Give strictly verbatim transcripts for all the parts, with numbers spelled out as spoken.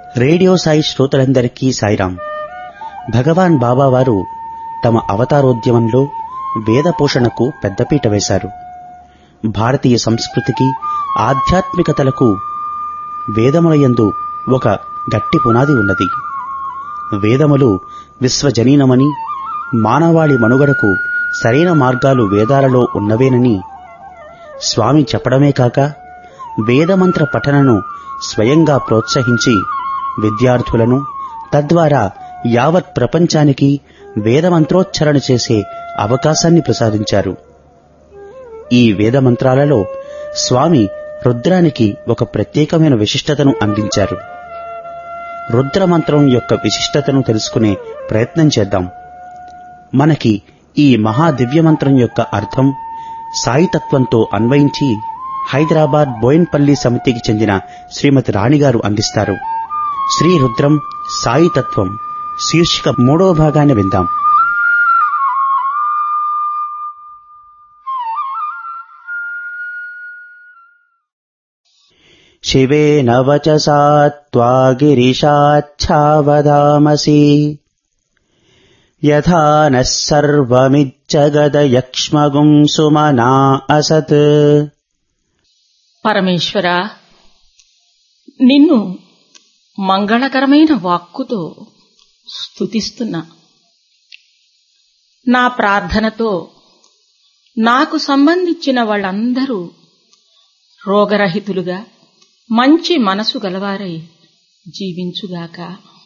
Radio Sai శ్రోతలందరికీ సాయిరాం. భగవాన్ బాబావారు తమ అవతారోద్యమంలో వేద పోషణకు పెద్దపీట వేశారు. భారతీయ సంస్కృతికి ఆధ్యాత్మికతలకు వేదములయందు ఒక గట్టి పునాది ఉన్నది. వేదములు విశ్వజనీనమని, మానవాళి మనుగడకు సరైన మార్గాలు వేదాలలో ఉన్నవేనని స్వామి చెప్పడమే కాక వేదమంత్ర పఠనను స్వయంగా ప్రోత్సహించి విద్యార్థులను, తద్వారా యావత్ ప్రపంచానికి వేదమంత్రోచ్చరణ చేసే అవకాశాన్ని ప్రసాదించారు. ఈ వేదమంత్రాలలో స్వామి రుద్రానికి ఒక ప్రత్యేకమైన విశిష్టతను అందించారు. రుద్రమంత్రం యొక్క విశిష్టతను తెలుసుకునే ప్రయత్నం చేద్దాం. మనకి ఈ మహాదివ్యమంత్రం యొక్క అర్థం సాయితత్వంతో అన్వయించి హైదరాబాద్ బోయిన్పల్లి సమితికి చెందిన శ్రీమతి రాణిగారు అందిస్తారు. శ్రీ రుద్రం సాయితత్వం శీర్షిక మూడో భాగాన్ని విందాం. శివేన వచసా త్వా గిరిశాచ్ఛావదామసి యథా నః సర్వమిజ్జగదయక్ష్మగుం సుమనా అసత్. పరమేశ్వరా, నిన్ను మంగళకరమైన వాక్కుతో స్తుతిస్తున్నా. నా ప్రార్థనతో నాకు సంబంధించిన వాళ్ళందరూ రోగరహితులుగా మంచి మనసు గలవారై జీవించుగాక.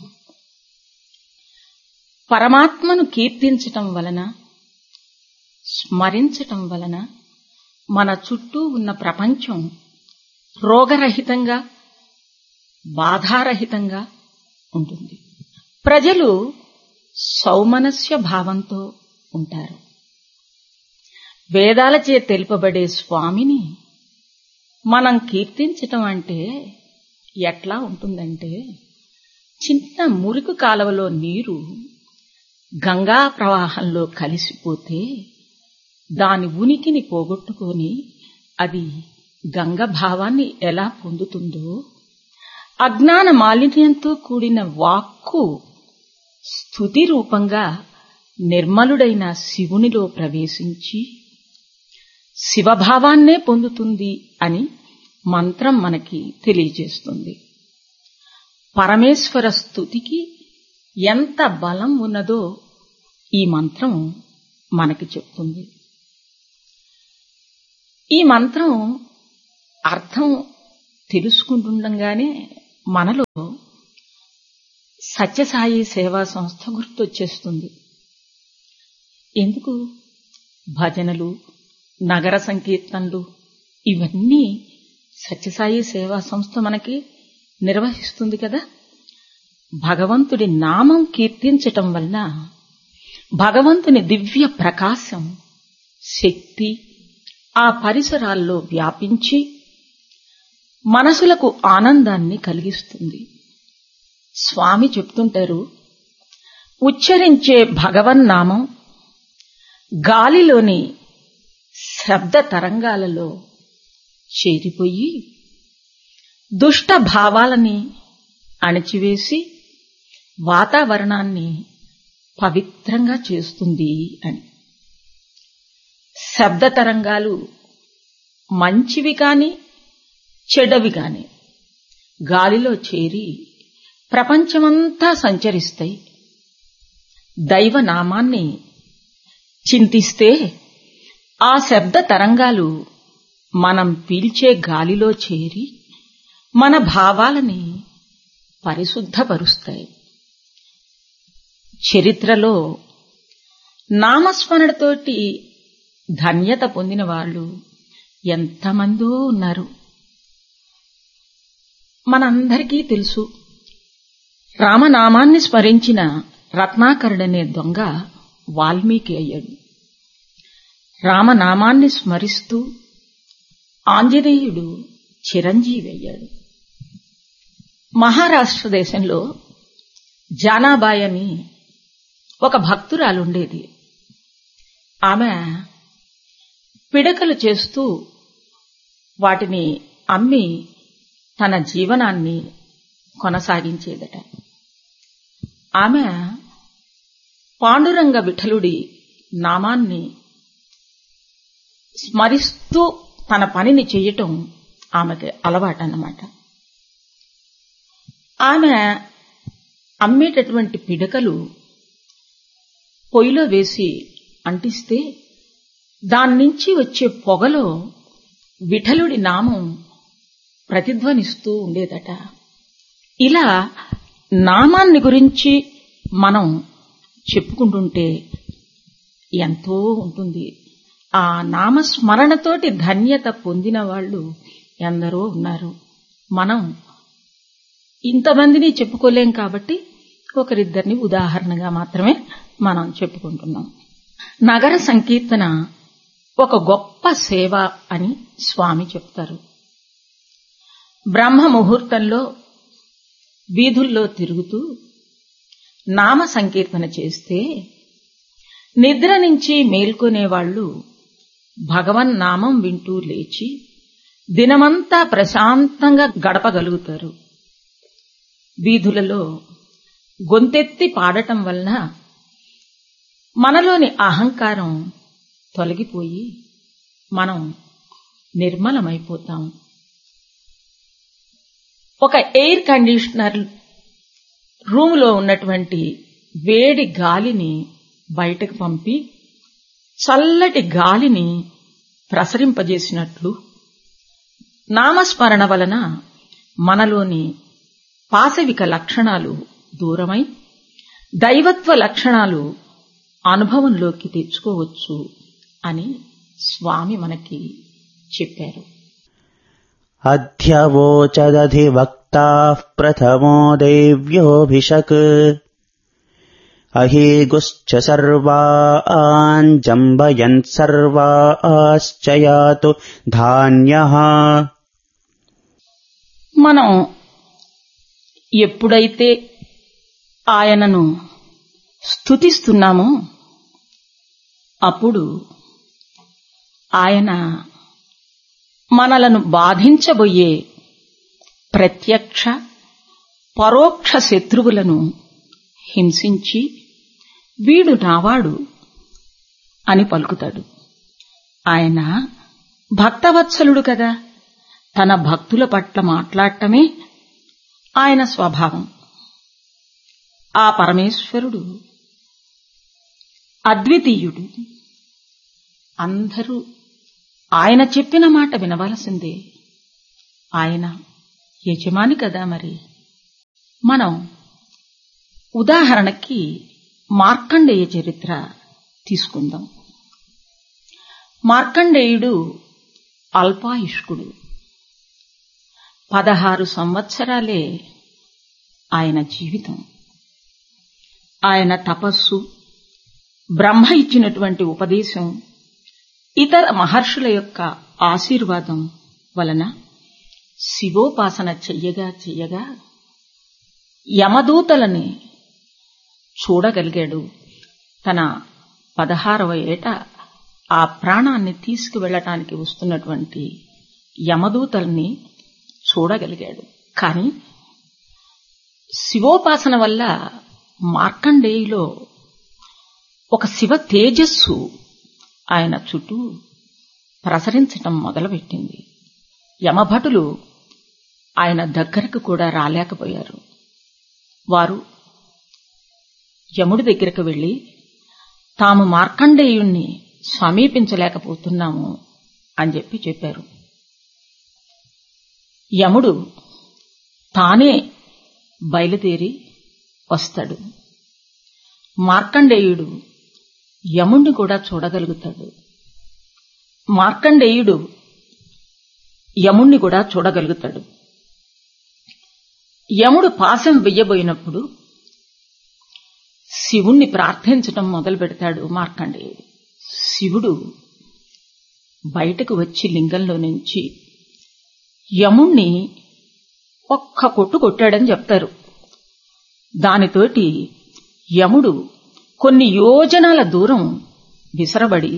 పరమాత్మను కీర్తించటం వలన, స్మరించటం వలన మన చుట్టూ ఉన్న ప్రపంచం రోగరహితంగా, బాధారహితంగా ఉంటుంది. ప్రజలు సౌమనస్య భావంతో ఉంటారు. వేదాలచే తెలుపబడే స్వామిని మనం కీర్తించటం అంటే ఎట్లా ఉంటుందంటే, చిన్న మురికి కాలువలో నీరు గంగా ప్రవాహంలో కలిసిపోతే దాని ఉనికిని పోగొట్టుకొని అది గంగ భావాన్ని ఎలా పొందుతుందో, అజ్ఞాన మాలిన్యంతో కూడిన వాక్కు స్తుతి రూపంగా నిర్మలుడైన శివునిలో ప్రవేశించి శివభావాన్నే పొందుతుంది అని మంత్రం మనకి తెలియజేస్తుంది. పరమేశ్వర స్తుతికి ఎంత బలం ఉన్నదో ఈ మంత్రం మనకి చెప్తుంది. ఈ మంత్రం అర్థం తెలుసుకుంటుండగానే మనలో సత్యసాయి సేవా సంస్థ గుర్తొచ్చేస్తుంది. ఎందుకు? భజనలు, నగర సంకీర్తనలు ఇవన్నీ సత్యసాయి సేవా సంస్థ మనకి నిర్వహిస్తుంది కదా. భగవంతుడి నామం కీర్తించటం వలన భగవంతుని దివ్య ప్రకాశం, శక్తి ఆ పరిసరాల్లో వ్యాపించి మనసులకు ఆనందాన్ని కలిగిస్తుంది. స్వామి చెప్తుంటారు, ఉచ్చరించే భగవన్నామం గాలిలోని శబ్ద తరంగాలలో చేరిపోయి దుష్ట భావాలని అణిచివేసి వాతావరణాన్ని పవిత్రంగా చేస్తుంది అని. శబ్ద తరంగాలు మంచివి కాని చెడ్డవి కాని గాలిలో చేరి ప్రపంచమంతా సంచరిస్తాయి. దైవనామాన్ని చింతిస్తే ఆ శబ్ద తరంగాలు మనం పీల్చే గాలిలో చేరి మన భావాలని పరిశుద్ధపరుస్తాయి. చరిత్రలో నామస్మరణతోటి ధన్యత పొందిన వాళ్ళు ఎంతమందో ఉన్నారు. మనందరికీ తెలుసు, రామనామాన్ని స్మరించిన రత్నాకరుడనే దొంగ వాల్మీకి అయ్యాడు. రామనామాన్ని స్మరిస్తూ ఆంజనేయుడు చిరంజీవి అయ్యాడు. మహారాష్ట్ర దేశంలో జానాబాయి అని ఒక భక్తురాలుండేది. ఆమె పిడకలు చేస్తూ వాటిని అమ్మి తన జీవనాన్ని కొనసాగించేదట. ఆమె పాండురంగ విఠలుడి నామాన్ని స్మరిస్తూ తన పనిని చేయటం ఆమెకి అలవాటన్నమాట. ఆమె అమ్మేటటువంటి పిడకలు పొయ్యిలో వేసి అంటిస్తే దాని నుంచి వచ్చే పొగలో విఠలుడి నామం ప్రతిధ్వనిస్తూ ఉండేదట. ఇలా నామాన్ని గురించి మనం చెప్పుకుంటుంటే ఎంతో ఉంటుంది. ఆ నామస్మరణతోటి ధన్యత పొందిన వాళ్ళు ఎందరో ఉన్నారు. మనం ఇంతమందిని చెప్పుకోలేం కాబట్టి ఒకరిద్దరిని ఉదాహరణగా మాత్రమే మనం చెప్పుకుంటున్నాం. నగర సంకీర్తన ఒక గొప్ప సేవ అని స్వామి చెప్తారు. బ్రహ్మ ముహూర్తంలో వీధుల్లో తిరుగుతూ నామ సంకీర్తన చేస్తే నిద్ర నుంచి మేల్కొనేవాళ్లు భగవన్నామం వింటూ లేచి దినమంతా ప్రశాంతంగా గడపగలుగుతారు. వీధులలో గొంతెత్తి పాడటం వలన మనలోని అహంకారం తొలగిపోయి మనం నిర్మలమైపోతాం. ఒక ఎయిర్ కండిషనర్ రూములో ఉన్నటువంటి వేడి గాలిని బయటకు పంపి చల్లటి గాలిని ప్రసరింపజేసినట్లు నామస్మరణ వలన మనలోని పాశవిక లక్షణాలు దూరమై దైవత్వ లక్షణాలు అనుభవంలోకి తెచ్చుకోవచ్చు అని స్వామి మనకి చెప్పారు. అధ్యవోచదధివక్తాః ప్రథమో దేవ్యోభిషక్ అహీగుశ్చ సర్వాన్ జంబయన్ సర్వాశ్చ యాతు ధాన్యః. మనం ఎప్పుడైతే ఆయనను స్తుతిస్తున్నామో అప్పుడు ఆయన మనలను బాధించబోయే ప్రత్యక్ష పరోక్ష శత్రువులను హింసించి వీడు నావాడు అని పలుకుతాడు. ఆయన భక్తవత్సలుడు కదా, తన భక్తుల పట్ల మాట్లాడటమే ఆయన స్వభావం. ఆ పరమేశ్వరుడు అద్వితీయుడు. అందరూ ఆయన చెప్పిన మాట వినవలసిందే. ఆయన యజమాని కదా. మరి మనం ఉదాహరణకి మార్కండేయ చరిత్ర తీసుకుందాం. మార్కండేయుడు అల్పాయుష్కుడు. పదహారు సంవత్సరాలే ఆయన జీవితం. ఆయన తపస్సు, బ్రహ్మ ఇచ్చినటువంటి ఉపదేశం, ఇతర మహర్షుల యొక్క ఆశీర్వాదం వలన శివోపాసన చెయ్యగా చెయ్యగా యమదూతలని చూడగలిగాడు. తన పదహారవ ఏట ఆ ప్రాణాన్ని తీసుకువెళ్లటానికి వస్తున్నటువంటి యమదూతల్ని చూడగలిగాడు. కాని శివోపాసన వల్ల మార్కండేయులో ఒక శివ తేజస్సు ఆయన చుట్టూ ప్రసరించటం మొదలుపెట్టింది. యమభటులు ఆయన దగ్గరకు కూడా రాలేకపోయారు. వారు యముడి దగ్గరకు వెళ్లి తాము మార్కండేయుణ్ణి సమీపించలేకపోతున్నాము అని చెప్పి చెప్పారు. యముడు తానే బయలుదేరి వస్తాడు. మార్కండేయుడు యముణ్ణి కూడా చూడగలుగుతాడు. మార్కండేయుడు యముణ్ణి కూడా చూడగలుగుతాడు. యముడు పాశం వెయ్యబోయినప్పుడు శివుణ్ణి ప్రార్థించటం మొదలు పెడతాడు మార్కండేయుడు. శివుడు బయటకు వచ్చి లింగంలో నుంచి యముణ్ణి ఒక్క కొట్టు కొట్టాడని చెప్తారు. దానితోటి యముడు కొన్ని యోజనాల దూరం విసరబడి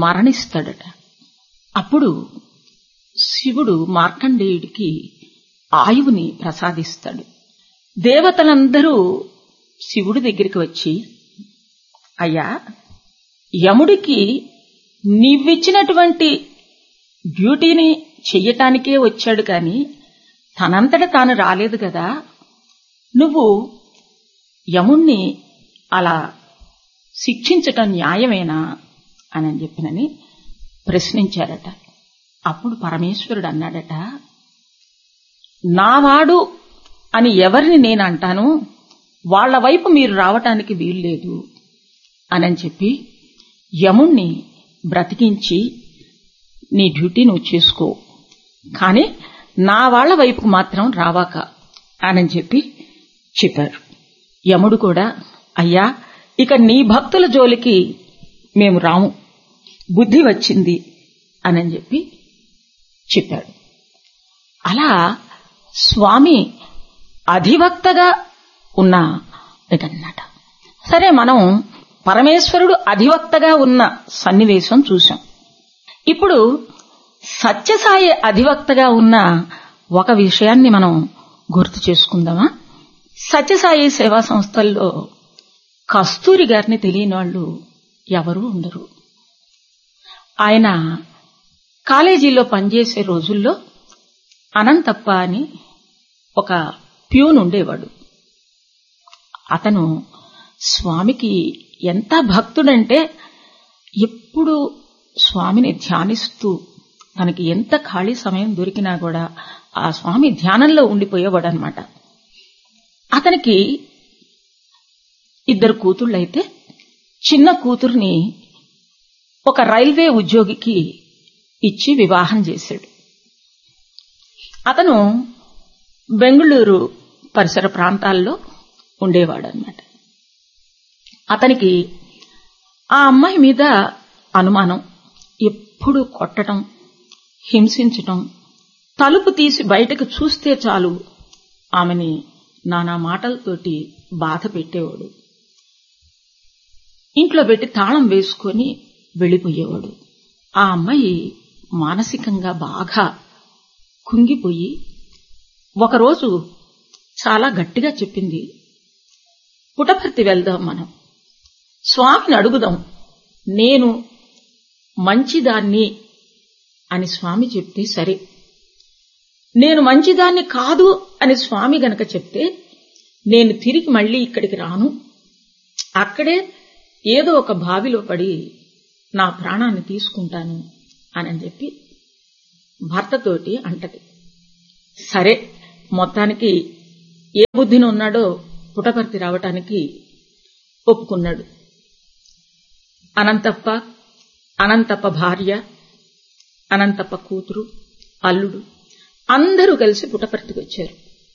మరణిస్తాడట. అప్పుడు శివుడు మార్కండేయుడికి ఆయువుని ప్రసాదిస్తాడు. దేవతలందరూ శివుడి దగ్గరికి వచ్చి, అయ్యా, యముడికి నీవిచ్చినటువంటి డ్యూటీని చెయ్యటానికే వచ్చాడు కాని తనంతట తాను రాలేదు కదా, నువ్వు యముణ్ణి అలా శిక్షించటం న్యాయమేనా అని చెప్పినని ప్రశ్నించారట. అప్పుడు పరమేశ్వరుడు అన్నాడట, నావాడు అని ఎవరిని నేనంటాను, వాళ్ల వైపు మీరు రావటానికి వీల్లేదు అని చెప్పి యముణ్ణి బ్రతికించి నీ డ్యూటీ నువ్వు చేసుకో, కాని నా వాళ్ల వైపుకు మాత్రం రావాక అని చెప్పి చెప్పారు. యముడు కూడా, అయ్యా, ఇక నీ భక్తుల జోలికి మేము రాము, బుద్ధి వచ్చింది అని చెప్పి చెప్పాడు. అలా స్వామి అధివక్తగా ఉన్న ఇదన్నమాట. సరే, మనం పరమేశ్వరుడు అధివక్తగా ఉన్న సన్నివేశం చూశాం. ఇప్పుడు సత్యసాయి అధివక్తగా ఉన్న ఒక విషయాన్ని మనం గుర్తు చేసుకుందామా? సత్యసాయి సేవా సంస్థల్లో కస్తూరి గారిని తెలియని వాళ్ళు ఎవరూ ఉండరు. ఆయన కాలేజీలో పనిచేసే రోజుల్లో అనంతప్ప అని ఒక ప్యూన్ ఉండేవాడు. అతను స్వామికి ఎంత భక్తుడంటే ఎప్పుడు స్వామిని ధ్యానిస్తూ తనకి ఎంత ఖాళీ సమయం దొరికినా కూడా ఆ స్వామి ధ్యానంలో ఉండిపోయేవాడనమాట. అతనికి ఇద్దరు కూతుళ్ళైతే చిన్న కూతుర్ని ఒక రైల్వే ఉద్యోగికి ఇచ్చి వివాహం చేశాడు. అతను బెంగుళూరు పరిసర ప్రాంతాల్లో ఉండేవాడనమాట. అతనికి ఆ అమ్మాయి మీద అనుమానం, ఎప్పుడు కొట్టడం, హింసించటం, తలుపు తీసి బయటకు చూస్తే చాలు ఆమెని నానా మాటలతోటి బాధ పెట్టేవాడు. ఇంట్లో పెట్టి తాళం వేసుకుని వెళ్లిపోయేవాడు. ఆ అమ్మాయి మానసికంగా బాగా కుంగిపోయి ఒకరోజు చాలా గట్టిగా చెప్పింది, పుటపర్తి వెళ్దాం, మనం స్వామిని అడుగుదాం, నేను మంచిదాన్ని అని స్వామి చెప్తే సరే, నేను మంచిదాన్ని కాదు అని స్వామి గనక చెప్తే నేను తిరిగి మళ్లీ ఇక్కడికి రాను, అక్కడే ఏదో ఒక బావిలో పడి నా ప్రాణాన్ని తీసుకుంటాను అని చెప్పి భర్తతోటి అంటది. సరే, మొత్తానికి ఏ బుద్ధిని ఉన్నాడో పుటపర్తి రావటానికి ఒప్పుకున్నాడు. అనంతప్ప, అనంతప్ప భార్య, అనంతప్ప కూతురు, అల్లుడు అందరూ కలిసి పుటపర్తికి వచ్చారు.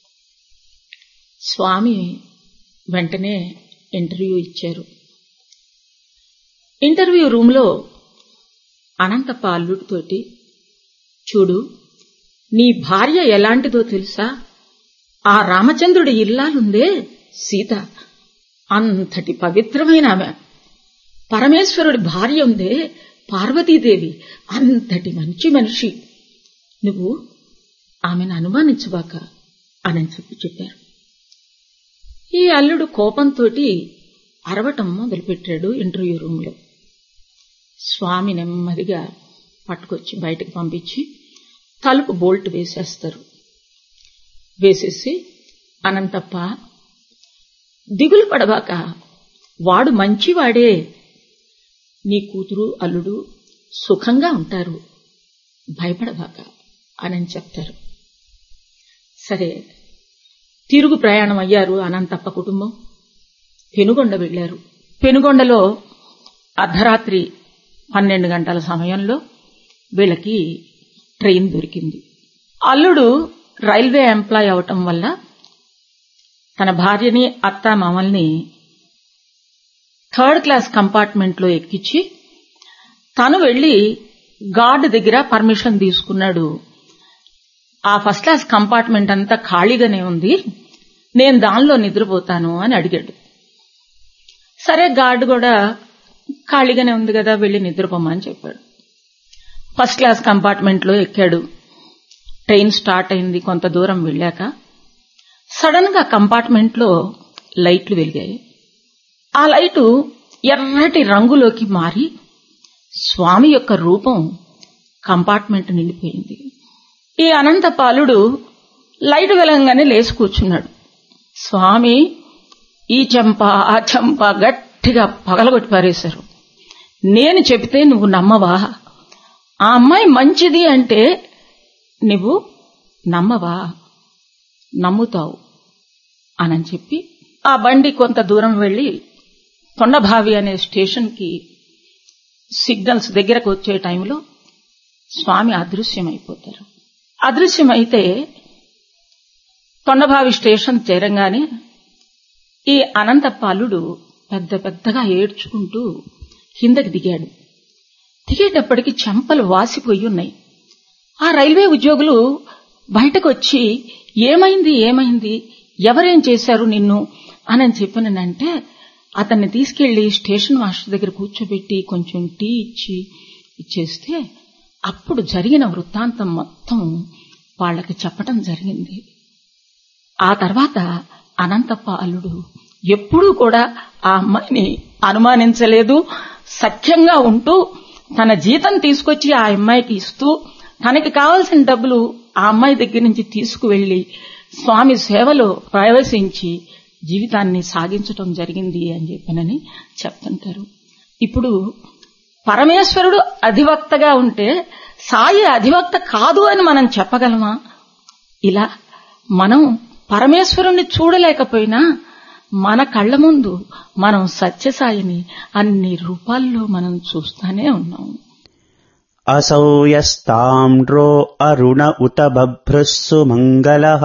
స్వామి వెంటనే ఇంటర్వ్యూ ఇచ్చారు. ఇంటర్వ్యూ రూంలో అనంతప్ప అల్లుడితోటి, చూడు, నీ భార్య ఎలాంటిదో తెలుసా? ఆ రామచంద్రుడి ఇల్లాలుందే సీత, అంతటి పవిత్రమైన ఆమె. పరమేశ్వరుడి భార్య ఉందే పార్వతీదేవి, అంతటి మంచి మనిషి. నువ్వు ఆమెను అనుమానించబాక అని చెప్పి చెప్పారు. ఈ అల్లుడు కోపంతో అరవటం మొదలుపెట్టాడు ఇంటర్వ్యూ రూంలో. స్వామి నెమ్మదిగా పట్టుకొచ్చి బయటకు పంపించి తలుపు బోల్ట్ వేసేస్తారు. వేసేసి, అనంతప్ప, దిగులు పడబాక, వాడు మంచివాడే, నీ కూతురు అల్లుడు సుఖంగా ఉంటారు, భయపడబాక అని చెప్తారు. సరే, తిరుగు ప్రయాణం అయ్యారు అనంతప్ప కుటుంబం. పెనుగొండ వెళ్లారు. పెనుగొండలో అర్ధరాత్రి పన్నెండు గంటల సమయంలో వీళ్ళకి ట్రైన్ దొరికింది. అల్లుడు రైల్వే ఎంప్లాయ్ అవటం వల్ల తన భార్యని, అత్త మామల్ని థర్డ్ క్లాస్ కంపార్ట్మెంట్ లో ఎక్కించి తను వెళ్లి గార్డ్ దగ్గర పర్మిషన్ తీసుకున్నాడు. ఆ ఫస్ట్ క్లాస్ కంపార్ట్మెంట్ అంతా ఖాళీగానే ఉంది, నేను దానిలో నిద్రపోతాను అని అడిగాడు. సరే, గార్డ్ కూడా ఖాళీగానే ఉంది కదా, వెళ్లి నిద్రపోమని చెప్పాడు. ఫస్ట్ క్లాస్ కంపార్ట్మెంట్ లో ఎక్కాడు. ట్రైన్ స్టార్ట్ అయింది. కొంత దూరం వెళ్ళాక సడన్ గా కంపార్ట్మెంట్ లో లైట్లు వెలిగాయి. ఆ లైటు ఎర్రటి రంగులోకి మారి స్వామి యొక్క రూపం కంపార్ట్మెంట్ నిండిపోయింది. ఈ అనంతపాలుడు లైట్ వెలగంగానే లేచి కూర్చున్నాడు. స్వామి ఈ చెంప ఆ చెంప గట్టిగా పగలగొట్టి పారేశారు. నేను చెబితే నువ్వు నమ్మవా? ఆ అమ్మాయి మంచిది అంటే నువ్వు నమ్మవా? నమ్ముతావు అని చెప్పి ఆ బండి కొంత దూరం వెళ్లి తొండభావి అనే స్టేషన్ కి సిగ్నల్స్ దగ్గరకు వచ్చే టైంలో స్వామి అదృశ్యమైపోతారు. అదృశ్యమైతే తొండభావి స్టేషన్ చేరంగానే ఈ అనంతపాలుడు పెద్ద పెద్దగా ఏడ్చుకుంటూ కిందకి దిగాడు. దిగేటప్పటికి చెంపలు వాసిపోయి ఉన్నాయి. ఆ రైల్వే ఉద్యోగులు బయటకు వచ్చి ఏమైంది ఏమైంది ఎవరేం చేశారు నిన్ను అని చెప్పినంటే అతన్ని తీసుకెళ్లి స్టేషన్ మాస్టర్ దగ్గర కూర్చోబెట్టి కొంచెం టీ ఇచ్చి ఇచ్చేస్తే అప్పుడు జరిగిన వృత్తాంతం మొత్తం వాళ్ళకి చెప్పటం జరిగింది. ఆ తర్వాత అనంతపాలుడు ఎప్పుడూ కూడా ఆ అమ్మాయిని అనుమానించలేదు. సఖ్యంగా ఉంటూ తన జీతం తీసుకొచ్చి ఆ అమ్మాయికి ఇస్తూ తనకి కావాల్సిన డబ్బులు ఆ అమ్మాయి దగ్గర నుంచి తీసుకువెళ్లి స్వామి సేవలో ప్రవేశించి జీవితాన్ని సాగించటం జరిగింది అని చెప్పనని చెప్తుంటారు. ఇప్పుడు పరమేశ్వరుడు అధివక్తగా ఉంటే సాయి అధివక్త కాదు అని మనం చెప్పగలమా? ఇలా మనం పరమేశ్వరుణ్ణి చూడలేకపోయినా మన కళ్ల ముందు మనం సత్యసాయిని అన్ని రూపాల్లో మనం చూస్తానే ఉన్నాం. असौ यस्ताम्रो अरुण उत बभ्रुस्सु मङ्गलः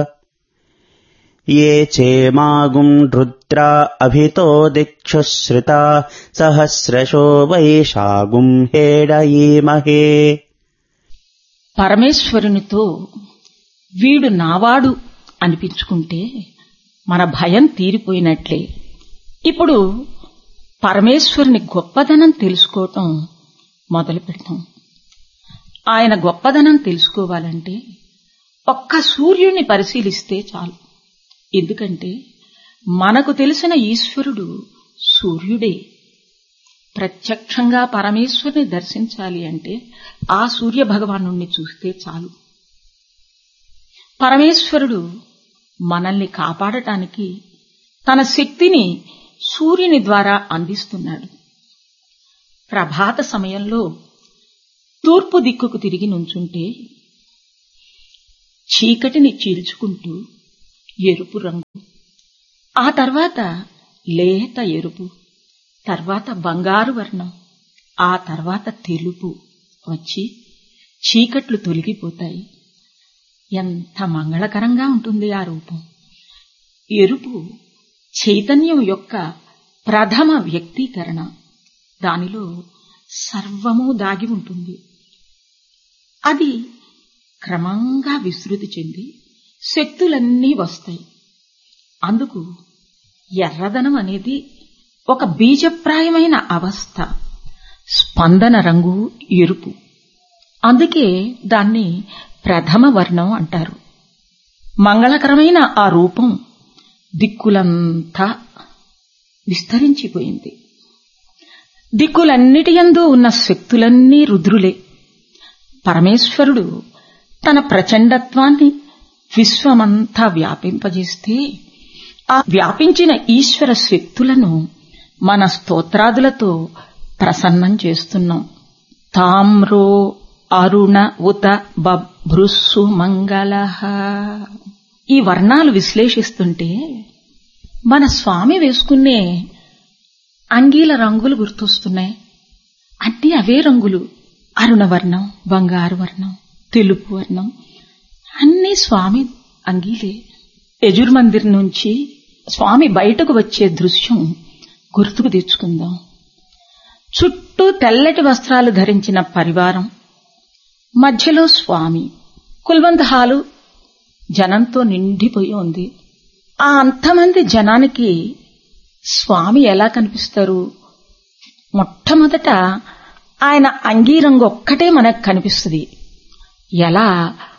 ये चेमागुम् रुद्रा अभितो दिक्षुश्रिता सहस्रशो वैशागुम् हेडयीमहे. పరమేశ్వరునితో వీడు నావాడు అనిపించుకుంటే మన భయం తీరిపోయినట్లే. ఇప్పుడు పరమేశ్వరుని గొప్పదనం తెలుసుకోవటం మొదలు పెడతాం. ఆయన గొప్పదనం తెలుసుకోవాలంటే ఒక్క సూర్యుడిని పరిశీలిస్తే చాలు. ఎందుకంటే మనకు తెలిసిన ఈశ్వరుడు సూర్యుడే. ప్రత్యక్షంగా పరమేశ్వరుని దర్శించాలి అంటే ఆ సూర్య భగవానుణ్ణి చూస్తే చాలు. పరమేశ్వరుడు మనల్ని కాపాడటానికి తన శక్తిని సూర్యుని ద్వారా అందిస్తున్నాడు. ప్రభాత సమయంలో తూర్పు దిక్కుకు తిరిగి నుంచుంటే చీకటిని చీల్చుకుంటూ ఎరుపు రంగు, ఆ తర్వాత లేత ఎరుపు, తర్వాత బంగారు వర్ణం, ఆ తర్వాత తెలుపు వచ్చి చీకట్లు తొలగిపోతాయి. ఎంత మంగళకరంగా ఉంటుంది ఆ రూపం. ఎరుపు చైతన్యం యొక్క ప్రథమ వ్యక్తీకరణ. దానిలో సర్వము దాగి ఉంటుంది. అది క్రమంగా విస్తృతి చెంది శక్తులన్నీ వస్తాయి. అందుకు ఎర్రదనం అనేది ఒక బీజప్రాయమైన అవస్థ. స్పందన రంగు ఎరుపు. అందుకే దాన్ని ప్రథమ వర్ణం అంటారు. మంగళకరమైన ఆ రూపం దిక్కులంతా విస్తరించిపోయింది. దిక్కులన్నిటియందు ఉన్న శక్తులన్నీ రుద్రులే. పరమేశ్వరుడు తన ప్రచండత్వాన్ని విశ్వమంతా వ్యాపింపజేస్తే ఆ వ్యాపించిన ఈశ్వర శక్తులను మన స్తోత్రాదులతో ప్రసన్నం చేస్తున్నాం. తామ్రో అరుణ ఉత బభ్రుస్సు మంగళః. ఈ వర్ణాలు విశ్లేషిస్తుంటే మన స్వామి వేసుకునే అంగీల రంగులు గుర్తొస్తున్నాయి. అన్నీ అవే రంగులు. అరుణవర్ణం, బంగారు వర్ణం, తెలుపు వర్ణం, అన్నీ స్వామి అంగీలే. యజుర్మందిర్ నుంచి స్వామి బయటకు వచ్చే దృశ్యం గుర్తుకు తెచ్చుకుందాం. చుట్టూ తెల్లటి వస్త్రాలు ధరించిన పరివారం, మధ్యలో స్వామి. కుల్వంత్ హాలు జనంతో నిండిపోయి ఉంది. ఆ అంతమంది జనానికి స్వామి ఎలా కనిపిస్తారు? మొట్టమొదట ఆయన అంగీరంగు ఒక్కటే మనకు కనిపిస్తుంది. ఎలా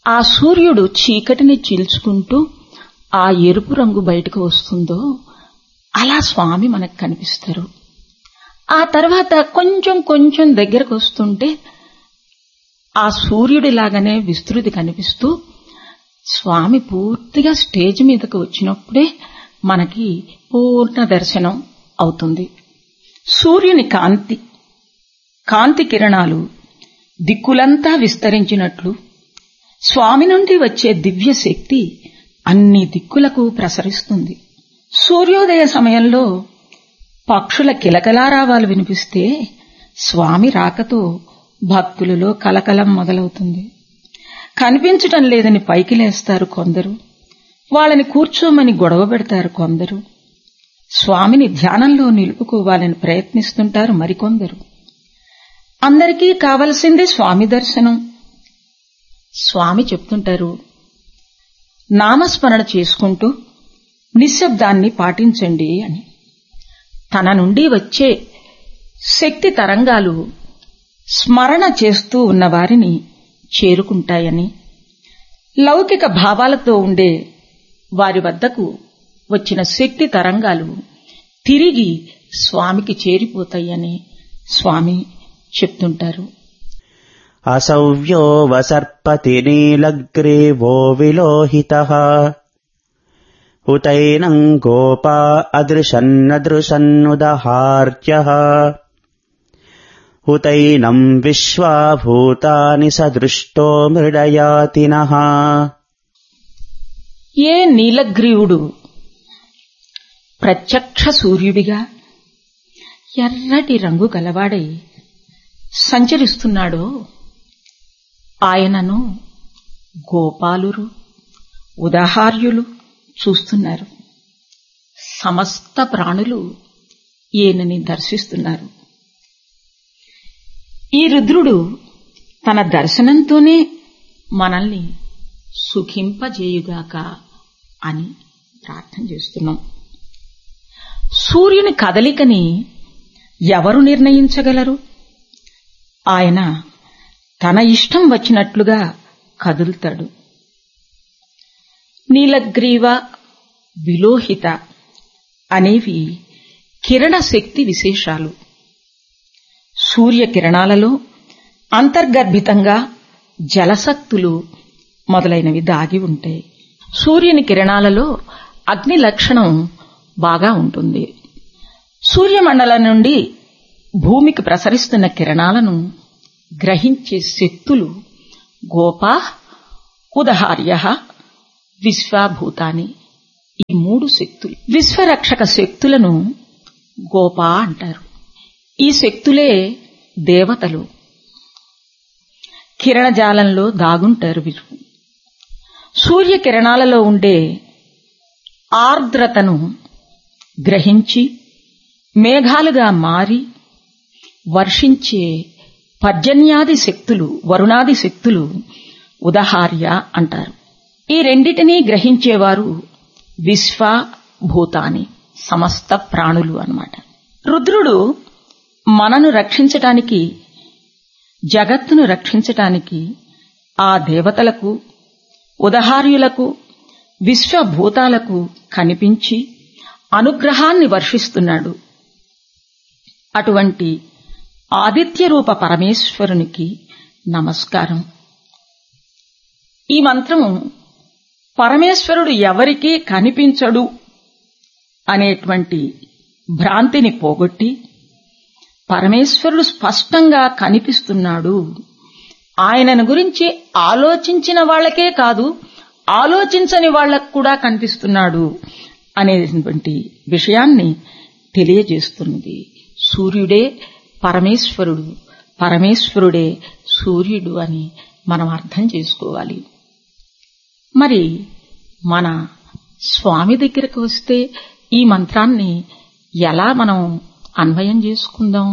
ఆ సూర్యుడు చీకటిని చీల్చుకుంటూ ఆ ఎరుపు రంగు బయటకు వస్తుందో అలా స్వామి మనకు కనిపిస్తారు. ఆ తర్వాత కొంచెం కొంచెం దగ్గరకు వస్తుంటే ఆ సూర్యుడిలాగానే విస్తృతి కనిపిస్తూ స్వామి పూర్తిగా స్టేజ్ మీదకు వచ్చినప్పుడే మనకి పూర్ణ దర్శనం అవుతుంది. సూర్యుని కాంతి కాంతి కిరణాలు దిక్కులంతా విస్తరించినట్లు స్వామి నుండి వచ్చే దివ్య శక్తి అన్ని దిక్కులకు ప్రసరిస్తుంది. సూర్యోదయ సమయంలో పక్షుల కిలకలారావాలు వినిపిస్తే స్వామి రాకతో భక్తులలో కలకలం మొదలవుతుంది. కనిపించటం లేదని పైకి లేస్తారు కొందరు, వాళ్ళని కూర్చోమని గొడవ పెడతారు కొందరు, స్వామిని ధ్యానంలో నిలుపుకోవాలని ప్రయత్నిస్తుంటారు మరికొందరు. అందరికీ కావలసింది స్వామి దర్శనం. స్వామి చెప్తుంటారు, నామస్మరణ చేసుకుంటూ నిశ్శబ్దాన్ని పాటించండి అని. తన నుండి వచ్చే శక్తి తరంగాలు స్మరణ చేస్తూ ఉన్నవారిని చేరుకుంటాయని, లౌకిక భావాలతో ఉండే వారి వద్దకు వచ్చిన శక్తి తరంగాలు తిరిగి స్వామికి చేరిపోతాయని స్వామి చెప్తుంటారు. అసవ్యో వసర్పతి నీలగ్రీవో విలోహితః హుతైనం గోపా అదృశన్నదృశన్నుదహార్యః హుతైనం విశ్వాభూతాని సదృష్టో మృడయాతినః. ఏ నీలగ్రీవుడు ప్రత్యక్ష సూర్యుడిగా ఎర్రటి రంగు గలవాడై సంచరిస్తున్నాడో ఆయనను గోపాలురు ఉదాహార్యులు చూస్తున్నారు. సమస్త ప్రాణులు ఈయనని దర్శిస్తున్నారు. ఈ రుద్రుడు తన దర్శనంతోనే మనల్ని సుఖింపజేయుగాక అని ప్రార్థన చేస్తున్నాం. సూర్యుని కదలికని ఎవరు నిర్ణయించగలరు? ఆయన తన ఇష్టం వచ్చినట్లుగా కదులుతాడు. నీలగ్రీవ విలోహిత అనేవి కిరణ శక్తి విశేషాలు. సూర్యకిరణాలలో అంతర్గర్భితంగా జలశక్తులు మొదలైనవి దాగి ఉంటాయి. సూర్యుని కిరణాలలో అగ్ని లక్షణం బాగా ఉంటుంది. సూర్యమండలం నుండి భూమికి ప్రసరిస్తున్న కిరణాలను గ్రహించే శక్తులు గోపా ఉదహార్యః విశ్వభూతాని. ఈ మూడు శక్తులు విశ్వరక్షక శక్తులను గోపా అంటారు. ఈ శక్తులే దేవతలు. కిరణజాలంలో దాగుంటారు వీరు. సూర్యకిరణాలలో ఉండే ఆర్ద్రతను గ్రహించి మేఘాలుగా మారి వర్షించే పర్జన్యాది శక్తులు వరుణాది శక్తులు ఉదహార్య అంటారు. ఈ రెండిటినీ గ్రహించేవారు విశ్వభూతాని, సమస్త ప్రాణులు అన్నమాట. రుద్రుడు మనను రక్షించటానికి, జగత్తును రక్షించటానికి ఆ దేవతలకు, ఉదహార్యులకు, విశ్వభూతాలకు కనిపించి అనుగ్రహాన్ని వర్షిస్తున్నాడు. అటువంటి ఆదిత్య రూప పరమేశ్వరునికి నమస్కారం. ఈ మంత్రము పరమేశ్వరుడు ఎవరికీ కనిపించడు అనేటువంటి భ్రాంతిని పోగొట్టి పరమేశ్వరుడు స్పష్టంగా కనిపిస్తున్నాడు, ఆయనను గురించి ఆలోచించిన వాళ్లకే కాదు ఆలోచించని వాళ్లకు కూడా కనిపిస్తున్నాడు అనేటువంటి విషయాన్ని తెలియజేస్తున్నది. సూర్యుడే పరమేశ్వరుడు, పరమేశ్వరుడే సూర్యుడు అని మనం అర్థం చేసుకోవాలి. మరి మన స్వామి దగ్గరకు వస్తే ఈ మంత్రాన్ని ఎలా మనం అన్వయం చేసుకుందాం?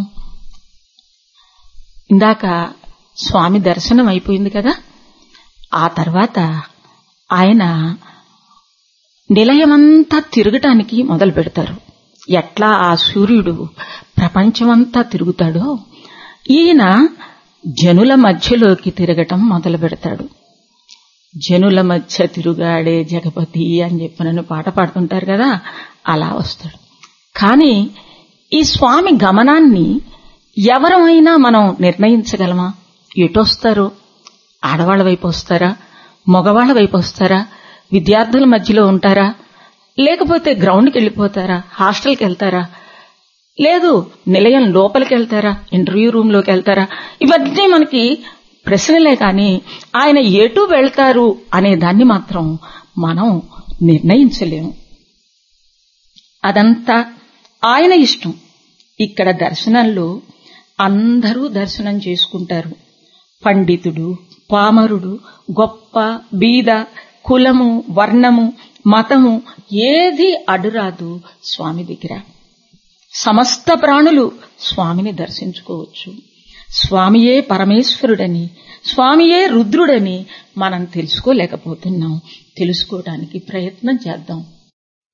ఇందాక స్వామి దర్శనం అయిపోయింది కదా, ఆ తర్వాత ఆయన నిలయమంతా తిరగటానికి మొదలు పెడతారు. ఎట్లా ఆ సూర్యుడు ప్రపంచమంతా తిరుగుతాడో ఈయన జనుల మధ్యలోకి తిరగటం మొదలు పెడతాడు. జనుల మధ్య తిరుగాడే జగపతి అని చెప్పి నన్ను పాట పాడుతుంటారు కదా, అలా వస్తాడు. కానీ ఈ స్వామి గమనాన్ని ఎవరమైనా మనం నిర్ణయించగలమా? ఎటొస్తారో? ఆడవాళ్ల వైపు వస్తారా, మగవాళ్ల వైపు వస్తారా, విద్యార్థుల మధ్యలో ఉంటారా, లేకపోతే గ్రౌండ్కి వెళ్ళిపోతారా, హాస్టల్కి వెళ్తారా, లేదు నిలయం లోపలికి వెళ్తారా, ఇంటర్వ్యూ రూమ్ లోకి వెళ్తారా? ఇవన్నీ మనకి ప్రశ్నలే. కానీ ఆయన ఎటు వెళ్తారు అనే దాన్ని మాత్రం మనం నిర్ణయించలేము. అదంతా ఆయన ఇష్టం. ఇక్కడ దర్శనంలో అందరూ దర్శనం చేసుకుంటారు. పండితుడు, పామరుడు, గొప్ప బీద, కులము, వర్ణము, మతము ఏది అడ్డురాదు స్వామి దగ్గర. సమస్త ప్రాణులు స్వామిని దర్శించుకోవచ్చు. స్వామియే పరమేశ్వరుడని, స్వామియే రుద్రుడని మనం తెలుసుకోలేకపోతున్నాం. తెలుసుకోవడానికి ప్రయత్నం చేద్దాం.